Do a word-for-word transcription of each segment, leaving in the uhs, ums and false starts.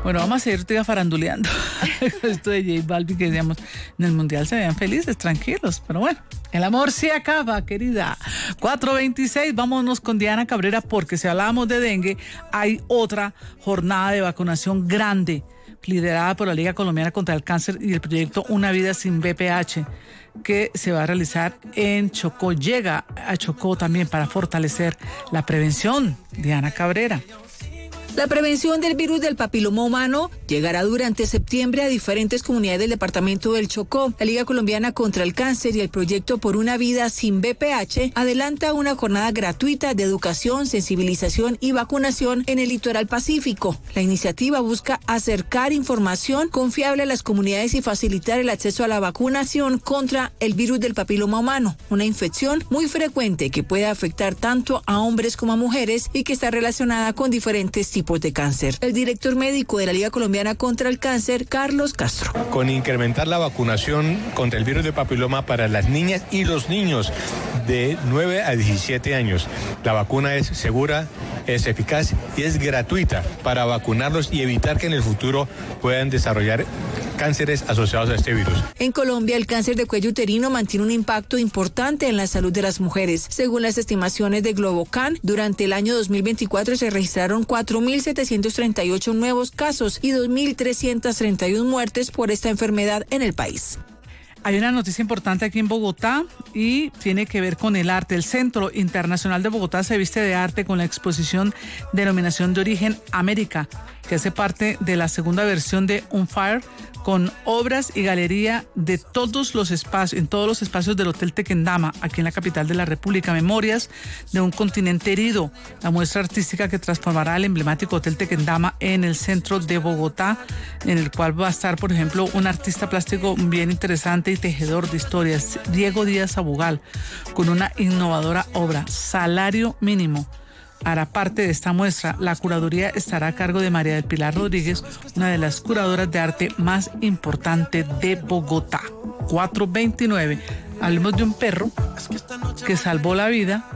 Bueno, vamos a seguir todavía faranduleando. Esto de J Balvin, que decíamos, en el Mundial se vean felices, tranquilos, pero bueno, el amor se acaba, querida. cuatro veintiséis, vámonos con Diana Cabrera, porque si hablábamos de dengue, hay otra jornada de vacunación grande, liderada por la Liga Colombiana contra el Cáncer y el proyecto Una Vida Sin V P H, que se va a realizar en Chocó. Llega a Chocó también para fortalecer la prevención. Diana Cabrera. La prevención del virus del papiloma humano llegará durante septiembre a diferentes comunidades del departamento del Chocó. La Liga Colombiana contra el Cáncer y el proyecto Por una Vida Sin V P H adelanta una jornada gratuita de educación, sensibilización y vacunación en el litoral pacífico. La iniciativa busca acercar información confiable a las comunidades y facilitar el acceso a la vacunación contra el virus del papiloma humano, una infección muy frecuente que puede afectar tanto a hombres como a mujeres y que está relacionada con diferentes tipos de cáncer. El director médico de la Liga Colombiana contra el Cáncer, Carlos Castro. Con incrementar la vacunación contra el virus de papiloma para las niñas y los niños de nueve a diecisiete años. La vacuna es segura, es eficaz y es gratuita para vacunarlos y evitar que en el futuro puedan desarrollar cánceres asociados a este virus. En Colombia, el cáncer de cuello uterino mantiene un impacto importante en la salud de las mujeres. Según las estimaciones de Globocan, durante el año dos mil veinticuatro se registraron cuatro mil setecientos treinta y ocho nuevos casos y dos mil trescientas treinta y una muertes por esta enfermedad en el país. Hay una noticia importante aquí en Bogotá y tiene que ver con el arte. El Centro Internacional de Bogotá se viste de arte con la exposición Denominación de Origen América, que hace parte de la segunda versión de On Fire, con obras y galería de todos los espacios, en todos los espacios del Hotel Tequendama, aquí en la capital de la República. Memorias de un continente herido, la muestra artística que transformará el emblemático Hotel Tequendama en el centro de Bogotá, en el cual va a estar, por ejemplo, un artista plástico bien interesante y tejedor de historias, Diego Díaz Abugal, con una innovadora obra, Salario Mínimo. Hará parte de esta muestra. La curaduría estará a cargo de María del Pilar Rodríguez, una de las curadoras de arte más importantes de Bogotá. cuatro veintinueve. Hablemos de un perro que salvó la vida.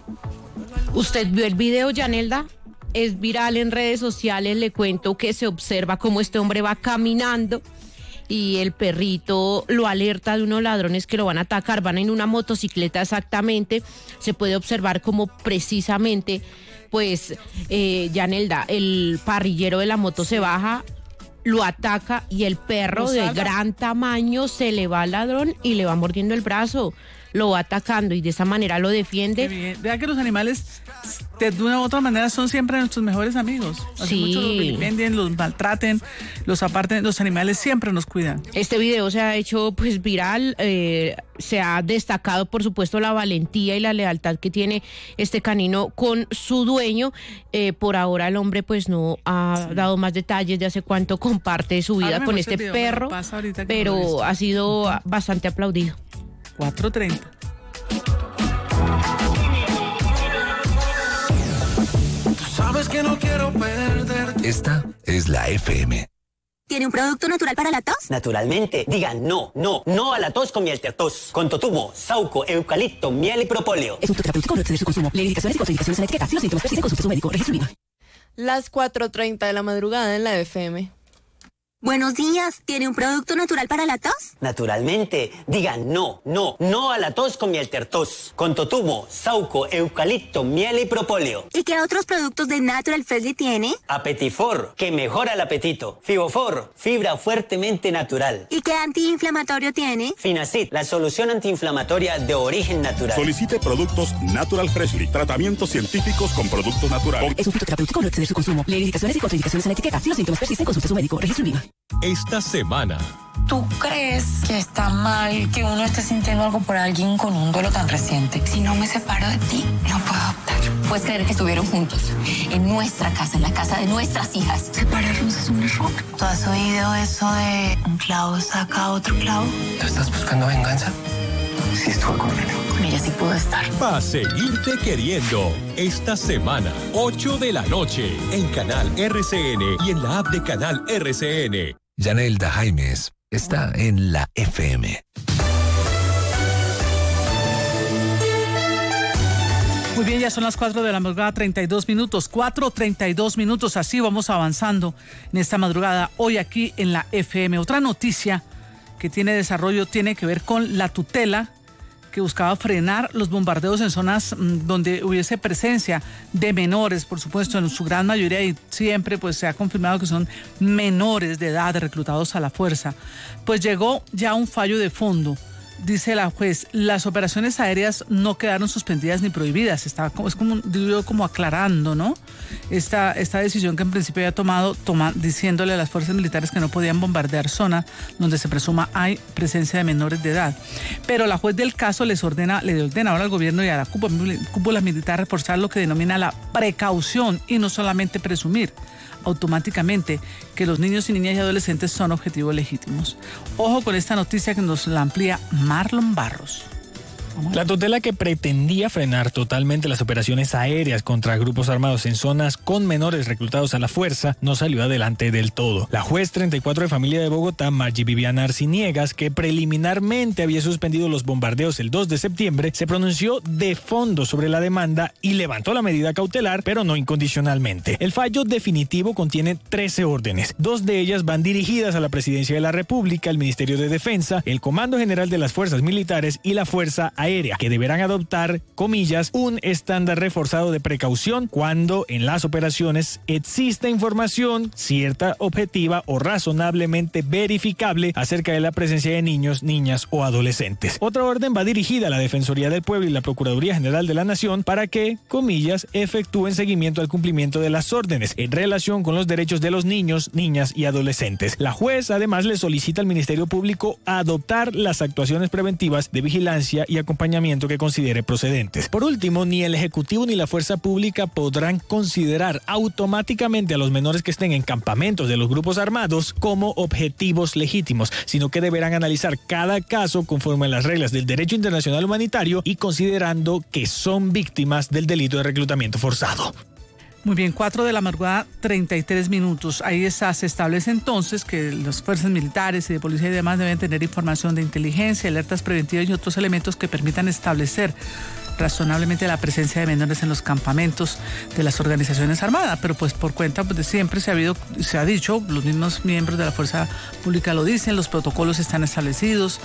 ¿Usted vio el video, Yanelda? Es viral en redes sociales. Le cuento que se observa cómo este hombre va caminando y el perrito lo alerta de unos ladrones que lo van a atacar. Van en una motocicleta exactamente. Se puede observar cómo precisamente, pues, eh, Yanelda, el parrillero de la moto se baja, lo ataca y el perro de gran tamaño se le va al ladrón y le va mordiendo el brazo. Lo va atacando y de esa manera lo defiende. Qué bien. Vea que los animales de una u otra manera son siempre nuestros mejores amigos. Así sí. Muchos los vilipendian, los maltraten, los aparten, los animales siempre nos cuidan. Este video se ha hecho pues viral, eh, se ha destacado por supuesto la valentía y la lealtad que tiene este canino con su dueño. Eh, por ahora el hombre pues no ha sí. dado más detalles de hace cuánto comparte su vida con este video, perro, pero ha sido uh-huh. bastante aplaudido. cuatro treinta. Sabes que no quiero perderte. Esta es la F M. ¿Tiene un producto natural para la tos? Naturalmente. Digan no, no, no a la tos con miel tos. Con totumo, sauco, eucalipto, miel y propóleo. Es un terapéutico, no exceder su consumo. Leer indicaciones y contraindicaciones en la etiqueta. Si los síntomas persisten, consulte a su médico. Registro I V A. Las cuatro treinta de la madrugada en la F M. Buenos días, ¿tiene un producto natural para la tos? Naturalmente. Digan no, no, no a la tos con miel tos. Con totumo, sauco, eucalipto, miel y propóleo. ¿Y qué otros productos de Natural Freshly tiene? Apetifor, que mejora el apetito. Fibofor, fibra fuertemente natural. ¿Y qué antiinflamatorio tiene? Finacid, la solución antiinflamatoria de origen natural. Solicite productos Natural Freshly, tratamientos científicos con productos naturales. Es un fitoterapéutico, no exceder su consumo. Leer indicaciones y contraindicaciones en la etiqueta. Si los síntomas persisten, consulte a su médico. Registro I V A. Esta semana. ¿Tú crees que está mal que uno esté sintiendo algo por alguien con un duelo tan reciente? Si no me separo de ti, no puedo adoptar. Puedes creer que estuvieron juntos, en nuestra casa, en la casa de nuestras hijas. Separarnos es un error. ¿Tú has oído eso de un clavo saca otro clavo? ¿Tú estás buscando venganza? Sí estuve con ella. Con ella sí puedo estar. Va a seguirte queriendo. Esta semana, ocho de la noche, en Canal R C N y en la app de Canal R C N. Yanelda Jaimes está en la F M. Muy bien, ya son las cuatro de la madrugada, treinta y dos minutos, cuatro treinta y dos minutos, así vamos avanzando en esta madrugada, hoy aquí en la F M. Otra noticia que tiene desarrollo tiene que ver con la tutela que buscaba frenar los bombardeos en zonas mmm, donde hubiese presencia de menores, por supuesto, en su gran mayoría, y siempre pues se ha confirmado que son menores de edad reclutados a la fuerza. Pues llegó ya un fallo de fondo. Dice la juez, las operaciones aéreas no quedaron suspendidas ni prohibidas. Está como, es como, digo, como aclarando, ¿no? Esta, esta decisión que en principio había tomado, toma, diciéndole a las fuerzas militares que no podían bombardear zona donde se presuma hay presencia de menores de edad. Pero la juez del caso les ordena, le ordena ahora al gobierno y a la cúpula, cúpula militar reforzar lo que denomina la precaución y no solamente presumir automáticamente que los niños y niñas y adolescentes son objetivos legítimos. Ojo con esta noticia que nos la amplía Marlon Barros. La tutela que pretendía frenar totalmente las operaciones aéreas contra grupos armados en zonas con menores reclutados a la fuerza no salió adelante del todo. La juez treinta y cuatro de familia de Bogotá, Margie Viviana Arciniegas, que preliminarmente había suspendido los bombardeos el dos de septiembre, se pronunció de fondo sobre la demanda y levantó la medida cautelar, pero no incondicionalmente. El fallo definitivo contiene trece órdenes. Dos de ellas van dirigidas a la Presidencia de la República, el Ministerio de Defensa, el Comando General de las Fuerzas Militares y la Fuerza Aérea. Aérea, que deberán adoptar, comillas, un estándar reforzado de precaución cuando en las operaciones exista información cierta, objetiva o razonablemente verificable acerca de la presencia de niños, niñas o adolescentes. Otra orden va dirigida a la Defensoría del Pueblo y la Procuraduría General de la Nación para que, comillas, efectúen seguimiento al cumplimiento de las órdenes en relación con los derechos de los niños, niñas y adolescentes. La juez además le solicita al Ministerio Público adoptar las actuaciones preventivas de vigilancia y acompañamiento acompañamiento que considere procedentes. Por último, ni el Ejecutivo ni la Fuerza Pública podrán considerar automáticamente a los menores que estén en campamentos de los grupos armados como objetivos legítimos, sino que deberán analizar cada caso conforme a las reglas del derecho internacional humanitario y considerando que son víctimas del delito de reclutamiento forzado. Muy bien, cuatro de la madrugada, treinta y tres minutos. Ahí está, se establece entonces que las fuerzas militares y de policía y demás deben tener información de inteligencia, alertas preventivas y otros elementos que permitan establecer razonablemente la presencia de menores en los campamentos de las organizaciones armadas, pero pues por cuenta pues, de siempre se ha habido, se ha dicho, los mismos miembros de la fuerza pública lo dicen, los protocolos están establecidos.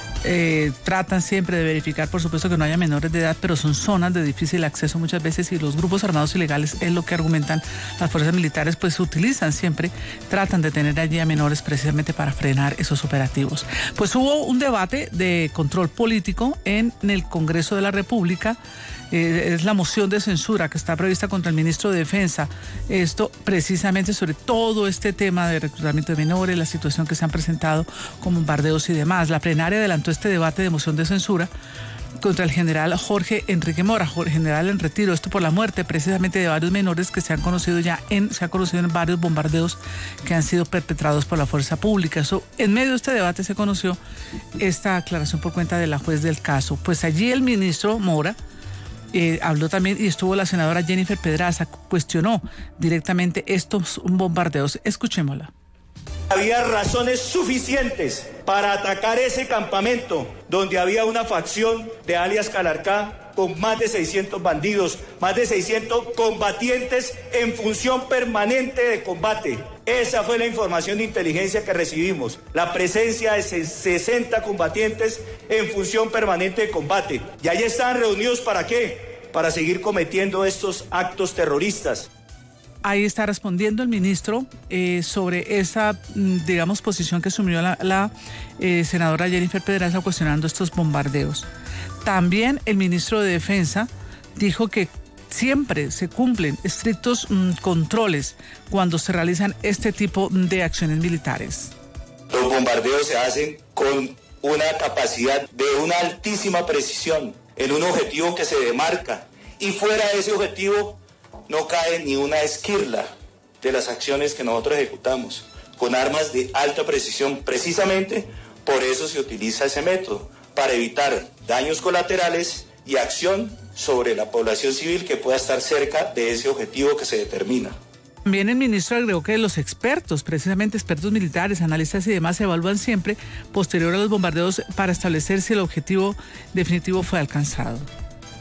Eh, tratan siempre de verificar, por supuesto, que no haya menores de edad, pero son zonas de difícil acceso muchas veces y los grupos armados ilegales, es lo que argumentan las fuerzas militares, pues utilizan siempre, tratan de tener allí a menores precisamente para frenar esos operativos. Pues hubo un debate de control político en, en el Congreso de la República. Eh, es la moción de censura que está prevista contra el ministro de Defensa. Esto precisamente sobre todo este tema de reclutamiento de menores, la situación que se han presentado con bombardeos y demás. La plenaria adelantó este debate de moción de censura contra el general Jorge Enrique Mora, general en retiro, esto por la muerte precisamente de varios menores que se han conocido ya en, se ha conocido en varios bombardeos que han sido perpetrados por la fuerza pública. Eso, en medio de este debate se conoció esta aclaración por cuenta de la juez del caso. Pues allí el ministro Mora Eh, habló también y estuvo la senadora Jennifer Pedraza, cuestionó directamente estos bombardeos. Escuchémosla. Había razones suficientes para atacar ese campamento donde había una facción de alias Calarcá con más de seiscientos bandidos, más de seiscientos combatientes en función permanente de combate. Esa fue la información de inteligencia que recibimos, la presencia de sesenta combatientes en función permanente de combate. Y ahí están reunidos ¿para qué? Para seguir cometiendo estos actos terroristas. Ahí está respondiendo el ministro eh, sobre esa, digamos, posición que asumió la, la eh, senadora Jennifer Pedraza cuestionando estos bombardeos. También el ministro de Defensa dijo que siempre se cumplen estrictos mm, controles cuando se realizan este tipo de acciones militares. Los bombardeos se hacen con una capacidad de una altísima precisión en un objetivo que se demarca y fuera de ese objetivo no cae ni una esquirla de las acciones que nosotros ejecutamos con armas de alta precisión. Precisamente por eso se utiliza ese método, para evitar daños colaterales y acción sobre la población civil que pueda estar cerca de ese objetivo que se determina. También el ministro agregó que los expertos, precisamente expertos militares, analistas y demás, se evalúan siempre posterior a los bombardeos para establecer si el objetivo definitivo fue alcanzado. De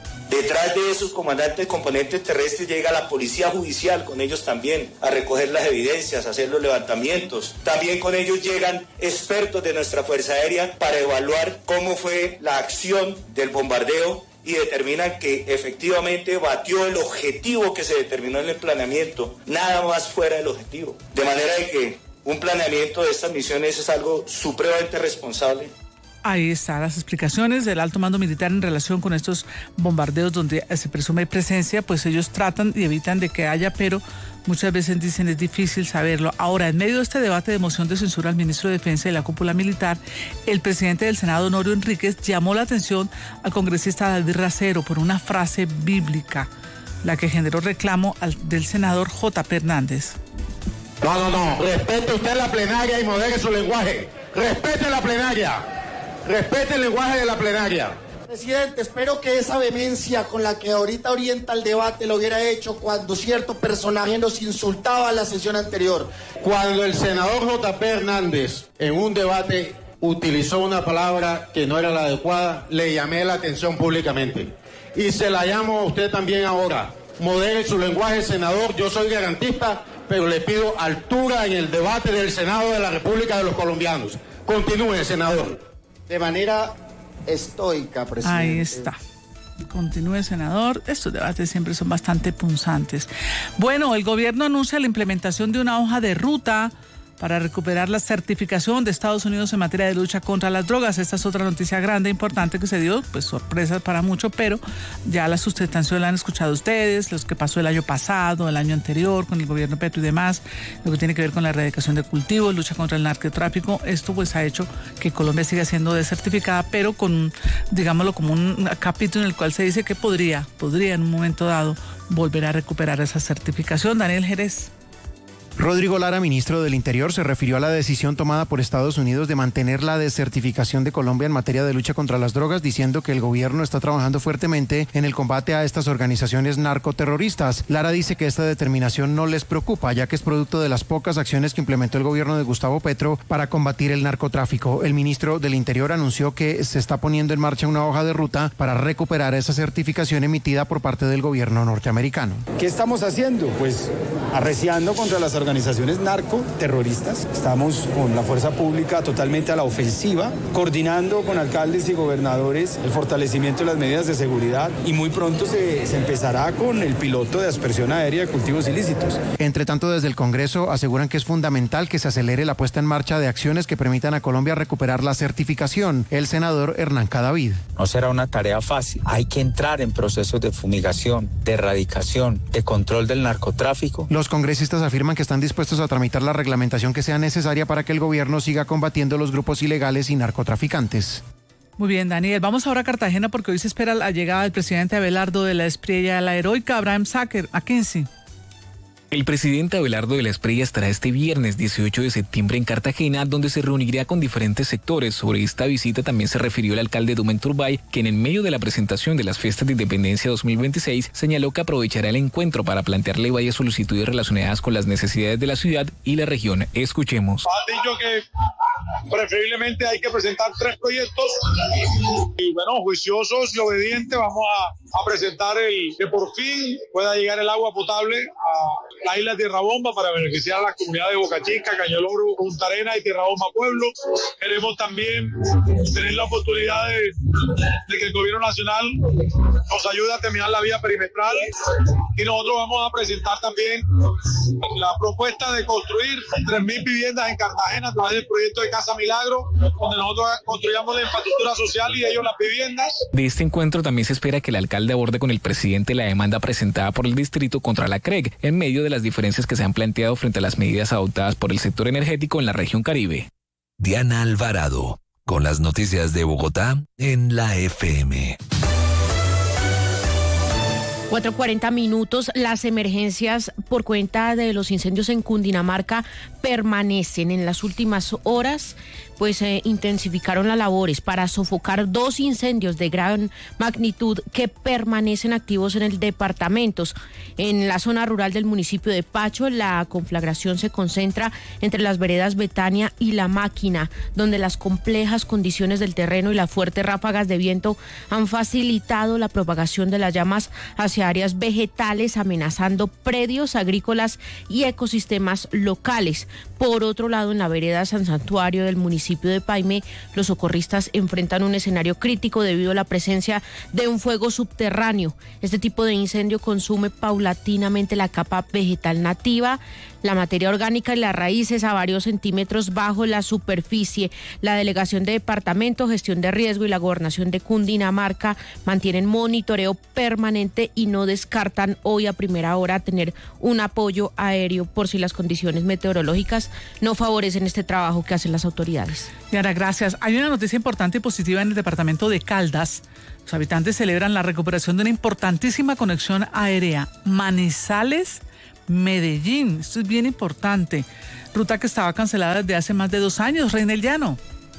Detrás de esos comandantes de componentes terrestres llega la policía judicial, con ellos también, a recoger las evidencias, a hacer los levantamientos. También con ellos llegan expertos de nuestra Fuerza Aérea para evaluar cómo fue la acción del bombardeo y determinan que efectivamente batió el objetivo que se determinó en el planeamiento, nada más fuera del objetivo. De manera de que un planeamiento de estas misiones es algo supremamente responsable. Ahí están las explicaciones del alto mando militar en relación con estos bombardeos donde se presume presencia, pues ellos tratan y evitan de que haya, pero muchas veces dicen es difícil saberlo. Ahora, en medio de este debate de moción de censura al ministro de Defensa y la cúpula militar, el presidente del Senado, Honorio Enríquez, llamó la atención al congresista David Racero por una frase bíblica, la que generó reclamo al, del senador J P Hernández. No, no, no, respete usted la plenaria y modere su lenguaje. Respete la plenaria. Respete el lenguaje de la plenaria. Presidente, espero que esa vehemencia con la que ahorita orienta el debate lo hubiera hecho cuando cierto personaje nos insultaba en la sesión anterior. Cuando el senador J P Hernández en un debate utilizó una palabra que no era la adecuada, le llamé la atención públicamente. Y se la llamo a usted también ahora. Modere su lenguaje, senador. Yo soy garantista, pero le pido altura en el debate del Senado de la República de los Colombianos. Continúe, senador. De manera estoica, presidente. Ahí está. Continúe, senador. Estos debates siempre son bastante punzantes. Bueno, el gobierno anuncia la implementación de una hoja de ruta para recuperar la certificación de Estados Unidos en materia de lucha contra las drogas. Esta es otra noticia grande, importante que se dio, pues sorpresas para mucho, pero ya la sustentación la han escuchado ustedes, los que pasó el año pasado, el año anterior, con el gobierno Petro y demás, lo que tiene que ver con la erradicación de cultivos, lucha contra el narcotráfico. Esto pues ha hecho que Colombia siga siendo desertificada, pero con, digámoslo, como un capítulo en el cual se dice que podría, podría en un momento dado volver a recuperar esa certificación. Daniel Jerez. Rodrigo Lara, ministro del Interior, se refirió a la decisión tomada por Estados Unidos de mantener la desertificación de Colombia en materia de lucha contra las drogas, diciendo que el gobierno está trabajando fuertemente en el combate a estas organizaciones narcoterroristas. Lara dice que esta determinación no les preocupa, ya que es producto de las pocas acciones que implementó el gobierno de Gustavo Petro para combatir el narcotráfico. El ministro del Interior anunció que se está poniendo en marcha una hoja de ruta para recuperar esa certificación emitida por parte del gobierno norteamericano. ¿Qué estamos haciendo? Pues arreciando contra las organizaciones narcoterroristas. Estamos con la fuerza pública totalmente a la ofensiva, coordinando con alcaldes y gobernadores el fortalecimiento de las medidas de seguridad y muy pronto se, se empezará con el piloto de aspersión aérea de cultivos ilícitos. Entre tanto, desde el Congreso aseguran que es fundamental que se acelere la puesta en marcha de acciones que permitan a Colombia recuperar la certificación. El senador Hernán Cadavid. No será una tarea fácil. Hay que entrar en procesos de fumigación, de erradicación, de control del narcotráfico. Los congresistas afirman que están dispuestos a tramitar la reglamentación que sea necesaria para que el gobierno siga combatiendo los grupos ilegales y narcotraficantes. Muy bien, Daniel. Vamos ahora a Cartagena porque hoy se espera la llegada del presidente Abelardo de la Espriella, la heroica Abraham Sacker. Mackenzie. El presidente Abelardo de la Espriella estará este viernes dieciocho de septiembre en Cartagena, donde se reunirá con diferentes sectores. Sobre esta visita también se refirió el alcalde Dumen Turbay, quien en medio de la presentación de las fiestas de independencia dos mil veintiséis señaló que aprovechará el encuentro para plantearle varias solicitudes relacionadas con las necesidades de la ciudad y la región. Escuchemos. Ha dicho que preferiblemente hay que presentar tres proyectos y bueno, juiciosos y obedientes vamos a, a presentar el que por fin pueda llegar el agua potable a la isla Tierra Bomba para beneficiar a las comunidades de Boca Chica, Cañaloro, Punta Arenas y Tierra Bomba Pueblo. Queremos también tener la oportunidad de, de que el gobierno nacional nos ayude a terminar la vía perimetral y nosotros vamos a presentar también la propuesta de construir tres mil viviendas en Cartagena a través del proyecto de Casa Milagro, donde nosotros construyamos la infraestructura social y ellos las viviendas. De este encuentro también se espera que el alcalde aborde con el presidente la demanda presentada por el distrito contra la C R E G en medio de las diferencias que se han planteado frente a las medidas adoptadas por el sector energético en la región Caribe. Diana Alvarado, con las noticias de Bogotá en la F M. cuatro cuarenta minutos. Las emergencias por cuenta de los incendios en Cundinamarca permanecen. En las últimas horas, pues eh, intensificaron las labores para sofocar dos incendios de gran magnitud que permanecen activos en el departamento. En la zona rural del municipio de Pacho, la conflagración se concentra entre las veredas Betania y La Máquina, donde las complejas condiciones del terreno y las fuertes ráfagas de viento han facilitado la propagación de las llamas hacia áreas vegetales, amenazando predios agrícolas y ecosistemas locales. Por otro lado, en la vereda San Santuario del municipio de Paimé, los socorristas enfrentan un escenario crítico debido a la presencia de un fuego subterráneo. Este tipo de incendio consume paulatinamente la capa vegetal nativa, la materia orgánica y las raíces a varios centímetros bajo la superficie. La Delegación de Departamento, Gestión de Riesgo y la Gobernación de Cundinamarca mantienen monitoreo permanente y no descartan hoy a primera hora tener un apoyo aéreo por si las condiciones meteorológicas no favorecen este trabajo que hacen las autoridades. Yara, gracias. Hay una noticia importante y positiva en el departamento de Caldas. Los habitantes celebran la recuperación de una importantísima conexión aérea. Manizales Medellín, esto es bien importante. Ruta que estaba cancelada desde hace más de dos años. Reinel Llano.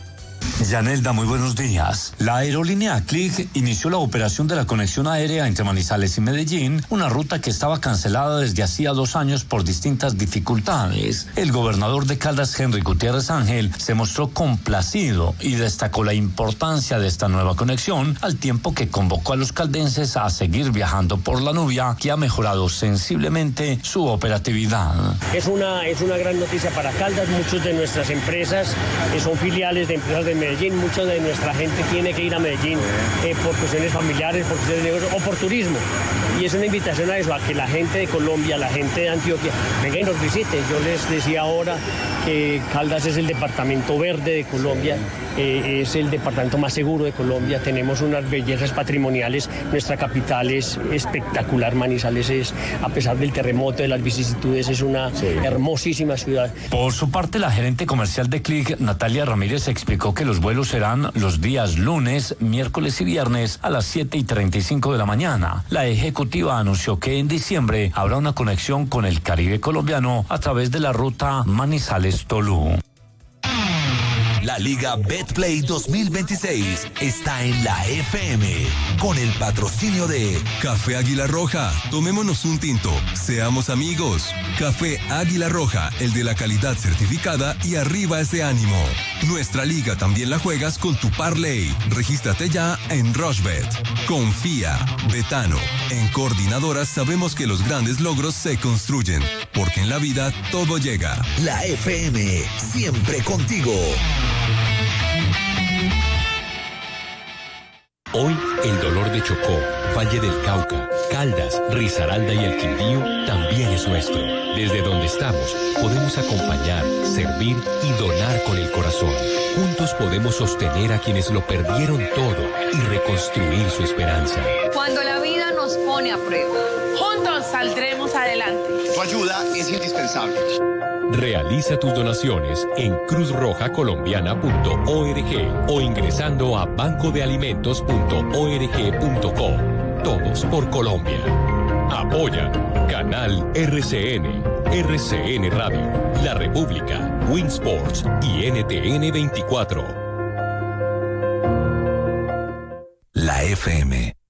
Yanelda, muy buenos días. La aerolínea Clic inició la operación de la conexión aérea entre Manizales y Medellín, una ruta que estaba cancelada desde hacía dos años por distintas dificultades. El gobernador de Caldas, Henry Gutiérrez Ángel, se mostró complacido y destacó la importancia de esta nueva conexión, al tiempo que convocó a los caldenses a seguir viajando por la Nubia, que ha mejorado sensiblemente su operatividad. Es una, es una gran noticia para Caldas. Muchas de nuestras empresas que son filiales de empresas de Medellín, mucha de nuestra gente tiene que ir a Medellín eh, por cuestiones familiares, por cuestiones de negocio o por turismo. Y es una invitación a eso, a que la gente de Colombia, la gente de Antioquia, venga y nos visite. Yo les decía ahora que Caldas es el departamento verde de Colombia, eh, es el departamento más seguro de Colombia, tenemos unas bellezas patrimoniales, nuestra capital es espectacular, Manizales es, a pesar del terremoto, de las vicisitudes, es una sí. hermosísima ciudad. Por su parte, la gerente comercial de Clic, Natalia Ramírez, explicó que los vuelos serán los días lunes, miércoles y viernes a las siete y treinta y cinco de la mañana. La ejecutiva anunció que en diciembre habrá una conexión con el Caribe colombiano a través de la ruta Manizales-Tolú. La Liga Betplay dos mil veintiséis está en la F M con el patrocinio de Café Águila Roja. Tomémonos un tinto. Seamos amigos. Café Águila Roja, el de la calidad certificada y arriba ese ánimo. Nuestra liga también la juegas con tu parlay. Regístrate ya en Rushbet. Confía. Betano. En Coordinadoras sabemos que los grandes logros se construyen, porque en la vida todo llega. La F M, siempre contigo. Hoy, el dolor de Chocó, Valle del Cauca, Caldas, Risaralda y el Quindío también es nuestro. Desde donde estamos, podemos acompañar, servir y donar con el corazón. Juntos podemos sostener a quienes lo perdieron todo y reconstruir su esperanza. Cuando la vida nos pone a prueba, juntos saldremos adelante. Tu ayuda es indispensable. Realiza tus donaciones en cruz roja colombiana punto org o ingresando a banco de alimentos punto org punto co. Todos por Colombia. Apoya Canal R C N, R C N Radio, La República, Winsports y N T N veinticuatro. La F M